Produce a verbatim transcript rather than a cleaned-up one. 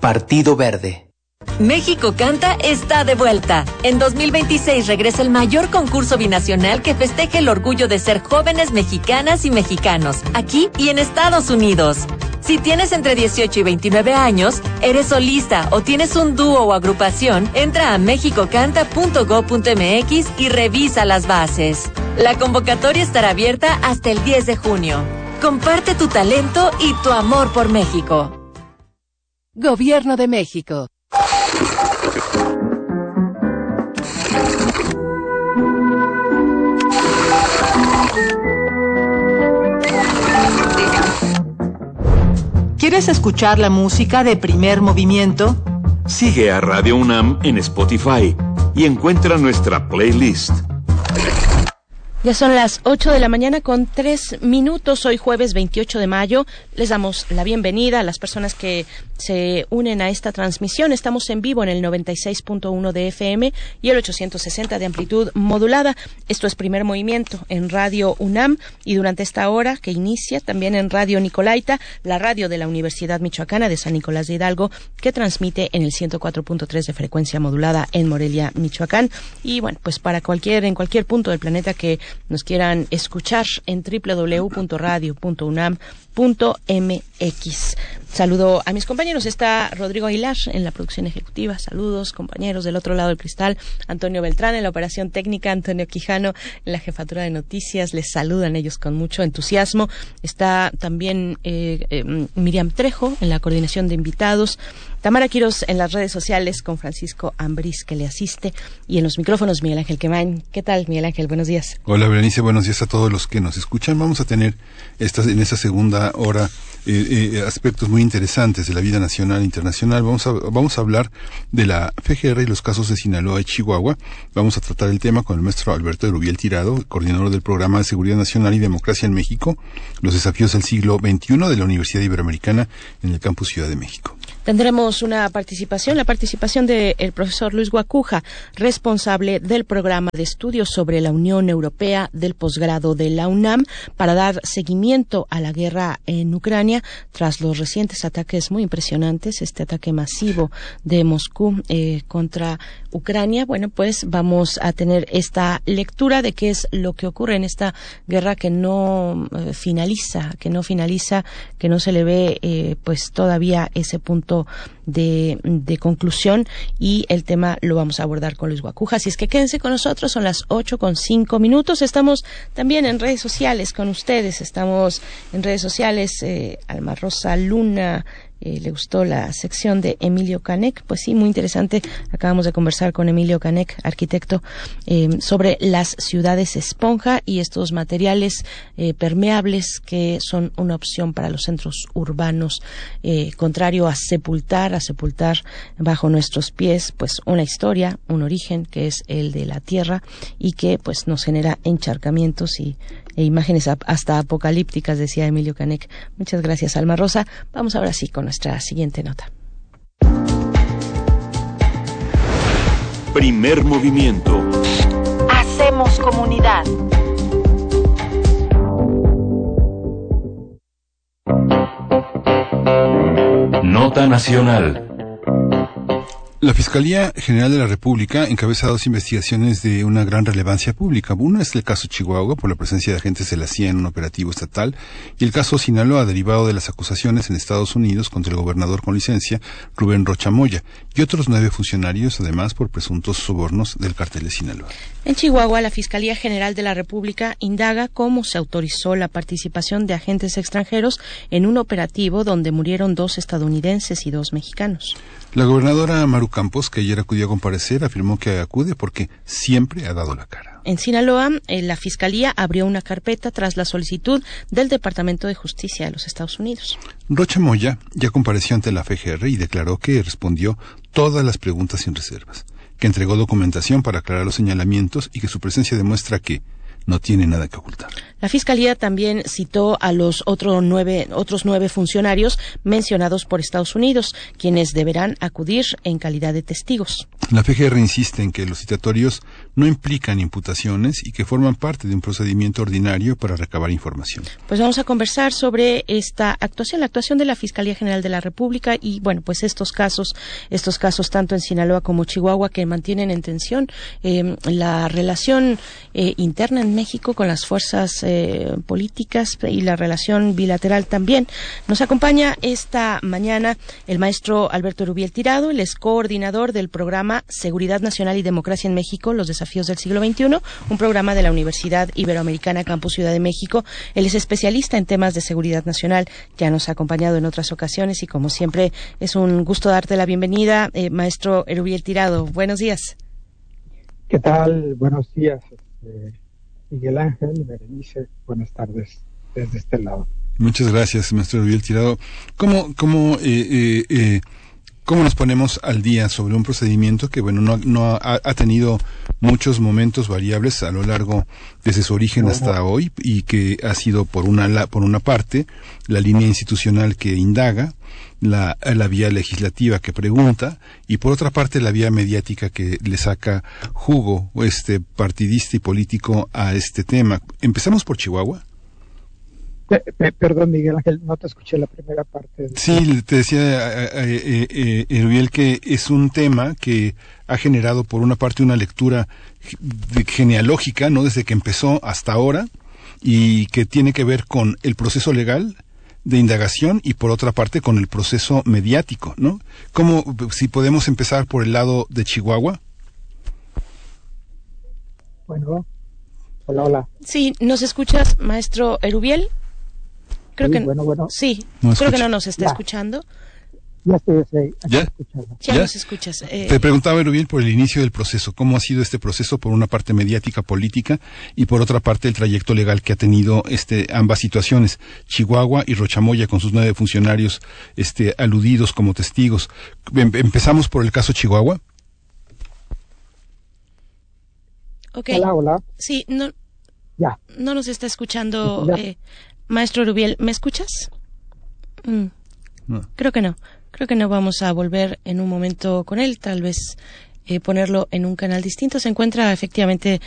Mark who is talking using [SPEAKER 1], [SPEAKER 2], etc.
[SPEAKER 1] Partido Verde.
[SPEAKER 2] México Canta está de vuelta. En dos mil veintiséis regresa el mayor concurso binacional que festeje el orgullo de ser jóvenes mexicanas y mexicanos, aquí y en Estados Unidos. Si tienes entre dieciocho y veintinueve años, eres solista o tienes un dúo o agrupación, entra a mexico canta punto gob punto eme equis y revisa las bases. La convocatoria estará abierta hasta el diez de junio. Comparte tu talento y tu amor por México.
[SPEAKER 3] Gobierno de México.
[SPEAKER 4] ¿Quieres escuchar la música de Primer Movimiento?
[SPEAKER 5] Sigue a Radio UNAM en Spotify y encuentra nuestra playlist.
[SPEAKER 6] Ya son las ocho de la mañana con tres minutos. Hoy jueves veintiocho de mayo. Les damos la bienvenida a las personas que se unen a esta transmisión. Estamos en vivo en el noventa y seis punto uno de F M y el ochocientos sesenta de amplitud modulada. Esto es Primer Movimiento en Radio UNAM y durante esta hora que inicia también en Radio Nicolaita, la radio de la Universidad Michoacana de San Nicolás de Hidalgo, que transmite en el ciento cuatro punto tres de frecuencia modulada en Morelia, Michoacán. Y bueno, pues para cualquier, en cualquier punto del planeta que nos quieran escuchar en doble u doble u doble u punto radio punto unam punto m x. Saludo a mis compañeros. Está Rodrigo Aguilar en la producción ejecutiva. Saludos, compañeros del otro lado del cristal. Antonio Beltrán en la operación técnica. Antonio Quijano en la jefatura de noticias. Les saludan ellos con mucho entusiasmo. Está también eh, eh, Miriam Trejo en la coordinación de invitados. Tamara Quiroz en las redes sociales con Francisco Ambriz que le asiste. Y en los micrófonos Miguel Ángel Quemain. ¿Qué tal, Miguel Ángel? Buenos días.
[SPEAKER 7] Hola, Berenice. Buenos días a todos los que nos escuchan. Vamos a tener esta, en esta segunda hora eh, eh, aspectos muy interesantes de la vida nacional e internacional. Vamos a, vamos a hablar de la F G R y los casos de Sinaloa y Chihuahua. Vamos a tratar el tema con el maestro Alberto Erubiel Tirado, coordinador del Programa de Seguridad Nacional y Democracia en México, los desafíos del siglo veintiuno de la Universidad Iberoamericana en el campus Ciudad de México.
[SPEAKER 6] Tendremos una participación, la participación del profesor Luis Guacuja, responsable del programa de estudios sobre la Unión Europea del posgrado de la UNAM, para dar seguimiento a la guerra en Ucrania tras los recientes ataques muy impresionantes, este ataque masivo de Moscú eh, contra Ucrania. Bueno, pues vamos a tener esta lectura de qué es lo que ocurre en esta guerra que no eh, finaliza, que no finaliza, que no se le ve eh, pues todavía ese punto De, de conclusión, y el tema lo vamos a abordar con Luis Guacuja. Así es que quédense con nosotros, son las ocho con cinco minutos. Estamos también en redes sociales con ustedes, estamos en redes sociales, eh, Alma Rosa Luna, Eh, le gustó la sección de Emilio Canek. Pues sí, muy interesante. Acabamos de conversar con Emilio Canek, arquitecto, eh, sobre las ciudades esponja y estos materiales eh, permeables que son una opción para los centros urbanos, eh, contrario a sepultar, a sepultar bajo nuestros pies, pues una historia, un origen que es el de la tierra y que pues nos genera encharcamientos y e imágenes hasta apocalípticas, decía Emilio Canek. Muchas gracias, Alma Rosa. Vamos ahora sí con nuestra siguiente nota.
[SPEAKER 5] Primer movimiento.
[SPEAKER 4] Hacemos comunidad.
[SPEAKER 5] Nota nacional.
[SPEAKER 7] La Fiscalía General de la República encabeza dos investigaciones de una gran relevancia pública. Una es el caso Chihuahua, por la presencia de agentes de la C I A en un operativo estatal, y el caso Sinaloa, derivado de las acusaciones en Estados Unidos contra el gobernador con licencia, Rubén Rocha Moya, y otros nueve funcionarios, además, por presuntos sobornos del cártel de Sinaloa.
[SPEAKER 6] En Chihuahua, la Fiscalía General de la República indaga cómo se autorizó la participación de agentes extranjeros en un operativo donde murieron dos estadounidenses y dos mexicanos.
[SPEAKER 7] La gobernadora Maru Campos, que ayer acudió a comparecer, afirmó que acude porque siempre ha dado la cara.
[SPEAKER 6] En Sinaloa, eh, la Fiscalía abrió una carpeta tras la solicitud del Departamento de Justicia de los Estados Unidos.
[SPEAKER 7] Rocha Moya ya compareció ante la F G R y declaró que respondió todas las preguntas sin reservas, que entregó documentación para aclarar los señalamientos y que su presencia demuestra que no tiene nada que ocultar.
[SPEAKER 6] La Fiscalía también citó a los otro nueve, otros nueve funcionarios mencionados por Estados Unidos, quienes deberán acudir en calidad de testigos.
[SPEAKER 7] La F G R insiste en que los citatorios no implican imputaciones y que forman parte de un procedimiento ordinario para recabar información.
[SPEAKER 6] Pues vamos a conversar sobre esta actuación, la actuación de la Fiscalía General de la República y, bueno, pues estos casos, estos casos tanto en Sinaloa como Chihuahua que mantienen en tensión eh, la relación eh, interna en México con las fuerzas eh, políticas y la relación bilateral también. Nos acompaña esta mañana el maestro Alberto Erubiel Tirado, él es coordinador del programa Seguridad Nacional y Democracia en México, los desafíos del siglo veintiuno, un programa de la Universidad Iberoamericana Campus Ciudad de México. Él es especialista en temas de seguridad nacional, ya nos ha acompañado en otras ocasiones y como siempre es un gusto darte la bienvenida, eh, maestro Erubiel Tirado. Buenos días.
[SPEAKER 1] ¿Qué tal? Buenos días, este, Miguel Ángel, Berenice. Buenas tardes desde este lado.
[SPEAKER 7] Muchas gracias, maestro Erubiel Tirado. ¿Cómo, cómo, eh, eh, eh, cómo nos ponemos al día sobre un procedimiento que, bueno, no, no ha, ha tenido muchos momentos variables a lo largo desde su origen hasta hoy y que ha sido por una, por una parte la línea institucional que indaga, la, la vía legislativa que pregunta y por otra parte la vía mediática que le saca jugo este partidista y político a este tema? Empezamos por Chihuahua.
[SPEAKER 1] Pe- pe- perdón, Miguel Ángel, no te escuché la primera parte. De...
[SPEAKER 7] Sí, te decía eh, eh, eh, Erubiel que es un tema que ha generado por una parte una lectura genealógica, ¿no? Desde que empezó hasta ahora y que tiene que ver con el proceso legal de indagación y por otra parte con el proceso mediático, ¿no? ¿Cómo, si podemos empezar por el lado de Chihuahua?
[SPEAKER 1] Bueno, hola, hola.
[SPEAKER 6] Sí, ¿nos escuchas, maestro Erubiel? Creo
[SPEAKER 1] sí,
[SPEAKER 6] que
[SPEAKER 1] bueno, bueno.
[SPEAKER 6] Sí,
[SPEAKER 7] no
[SPEAKER 6] creo
[SPEAKER 7] escucha.
[SPEAKER 6] que no nos está
[SPEAKER 1] Ya.
[SPEAKER 6] escuchando.
[SPEAKER 1] Ya estoy, estoy aquí
[SPEAKER 7] ¿Ya?
[SPEAKER 1] escuchando.
[SPEAKER 6] Ya,
[SPEAKER 7] ¿Ya?
[SPEAKER 6] nos escuchas. Eh,
[SPEAKER 7] Te preguntaba, Erubiel, por el inicio del proceso. ¿Cómo ha sido este proceso? Por una parte mediática, política, y por otra parte el trayecto legal que ha tenido este ambas situaciones, Chihuahua y Rochamoya, con sus nueve funcionarios este aludidos como testigos. Em- empezamos por el caso Chihuahua.
[SPEAKER 6] okay.
[SPEAKER 1] Hola, hola.
[SPEAKER 6] Sí, no,
[SPEAKER 1] Ya.
[SPEAKER 6] no nos está escuchando,
[SPEAKER 1] Ya.
[SPEAKER 6] eh, maestro Erubiel. ¿Me escuchas? Mm,
[SPEAKER 7] No.
[SPEAKER 6] creo que no. Creo que no vamos a volver en un momento con él. Tal vez eh, ponerlo en un canal distinto. Se encuentra efectivamente